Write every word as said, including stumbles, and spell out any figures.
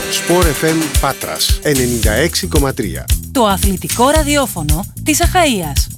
Sport εφ εμ Πάτρας ενενήντα έξι κόμμα τρία. Το αθλητικό ραδιόφωνο της Αχαΐας.